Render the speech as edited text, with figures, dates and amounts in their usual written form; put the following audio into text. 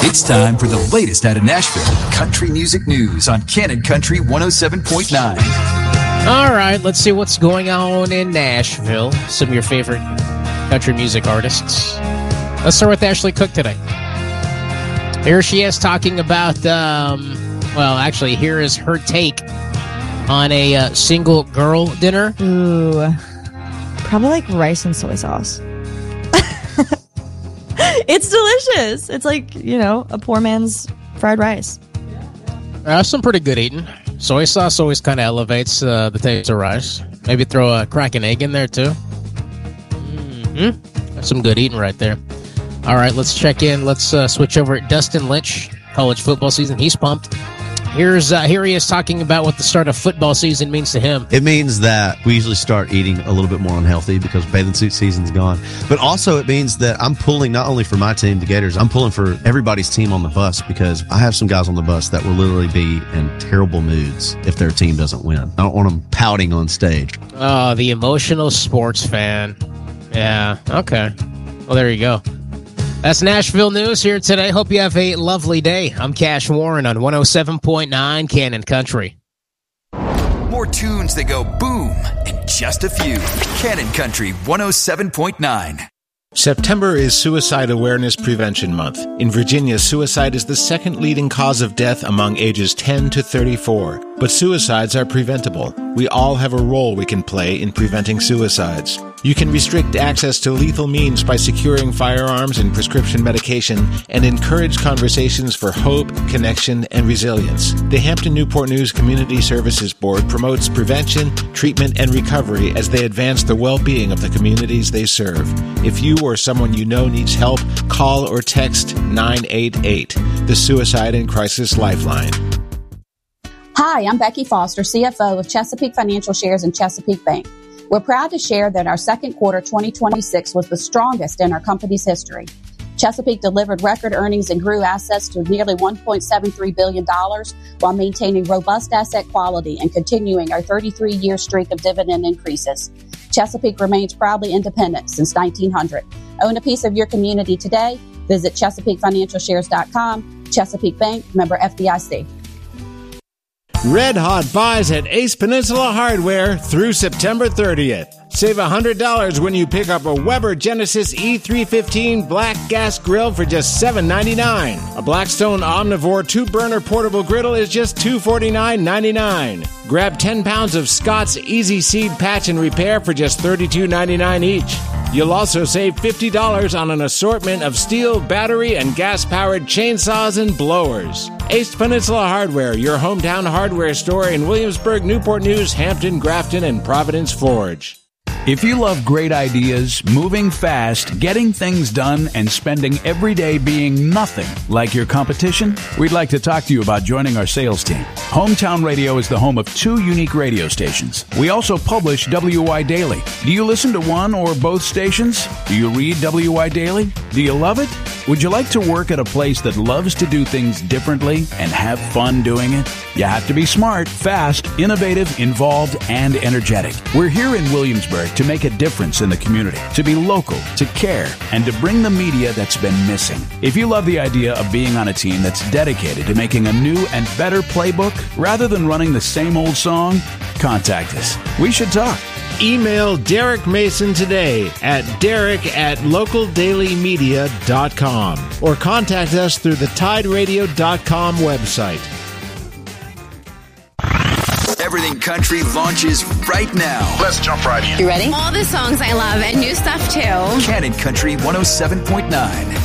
It's time for the latest out of Nashville country music news on Cannon Country 107.9. All right, let's see what's going on in Nashville. Some of your favorite country music artists. Let's start with Ashley Cook today. Here she is talking about, here is her take on a single girl dinner. Ooh, probably like rice and soy sauce. It's delicious. It's like, a poor man's fried rice. Some pretty good eating. Soy sauce always kind of elevates the taste of rice. Maybe throw a crack an egg in there, too. That's some good eating right there. All right, let's check in. Let's switch over at Dustin Lynch. College football season. He's pumped. Here he is talking about what the start of football season means to him. It means that we usually start eating a little bit more unhealthy because bathing suit season's gone. But also it means that I'm pulling not only for my team, the Gators, I'm pulling for everybody's team on the bus because I have some guys on the bus that will literally be in terrible moods if their team doesn't win. I don't want them pouting on stage. Oh, the emotional sports fan. Yeah, okay. Well, there you go. That's Nashville news here today. Hope you have a lovely day. I'm Cash Warren on 107.9 Cannon Country. More tunes that go boom and just a few. Cannon Country 107.9. September is Suicide Awareness Prevention Month. In Virginia, suicide is the second leading cause of death among ages 10 to 34. But suicides are preventable. We all have a role we can play in preventing suicides. You can restrict access to lethal means by securing firearms and prescription medication and encourage conversations for hope, connection, and resilience. The Hampton Newport News Community Services Board promotes prevention, treatment, and recovery as they advance the well-being of the communities they serve. If you or someone you know needs help, call or text 988, the Suicide and Crisis Lifeline. Hi, I'm Becky Foster, CFO of Chesapeake Financial Shares and Chesapeake Bank. We're proud to share that our second quarter 2026 was the strongest in our company's history. Chesapeake delivered record earnings and grew assets to nearly $1.73 billion while maintaining robust asset quality and continuing our 33-year streak of dividend increases. Chesapeake remains proudly independent since 1900. Own a piece of your community today. Visit ChesapeakeFinancialShares.com. Chesapeake Bank, member FDIC. Red Hot buys at Ace Peninsula Hardware through September 30th. Save $100 when you pick up a Weber Genesis E315 black gas grill for just $7.99. A Blackstone Omnivore 2-burner portable griddle is just $249.99. Grab 10 pounds of Scott's Easy Seed Patch and Repair for just $32.99 each. You'll also save $50 on an assortment of steel, battery, and gas-powered chainsaws and blowers. Ace Peninsula Hardware, your hometown hardware store in Williamsburg, Newport News, Hampton, Grafton, and Providence Forge. If you love great ideas, moving fast, getting things done, and spending every day being nothing like your competition, we'd like to talk to you about joining our sales team. Hometown Radio is the home of 2 unique radio stations. We also publish WY Daily. Do you listen to one or both stations? Do you read WY Daily? Do you love it? Would you like to work at a place that loves to do things differently and have fun doing it? You have to be smart, fast, innovative, involved, and energetic. We're here in Williamsburg to make a difference in the community, to be local, to care, and to bring the media that's been missing. If you love the idea of being on a team that's dedicated to making a new and better playbook rather than running the same old song, contact us. We should talk. Email Derek Mason today at derek@localdailymedia.com or contact us through the TideRadio.com website. Everything Country launches right now. Let's jump right in. You ready? All the songs I love and new stuff too. Cannon Country 107.9.